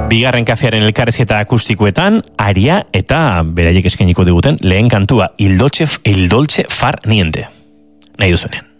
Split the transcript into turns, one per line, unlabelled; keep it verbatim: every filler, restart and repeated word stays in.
Bigarren kafearen elkarrezketa akustikoetan, aria eta beraiek eskainiko diguten lehen kantua, Il dolce, il dolce far niente. Nahi duzuenean.